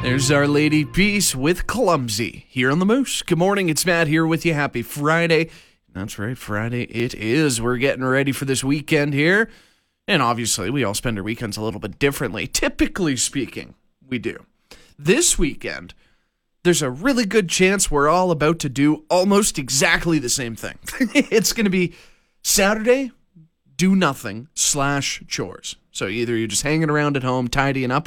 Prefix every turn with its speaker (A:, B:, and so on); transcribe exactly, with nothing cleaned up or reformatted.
A: There's Our Lady Peace with Clumsy here on the Moose. Good morning, it's Matt here with you. Happy Friday. That's right, Friday it is. We're getting ready for this weekend here. And obviously, we all spend our weekends a little bit differently. Typically speaking, we do. This weekend, there's a really good chance we're all about to do almost exactly the same thing. It's going to be Saturday, do nothing slash chores. So either you're just hanging around at home, tidying up,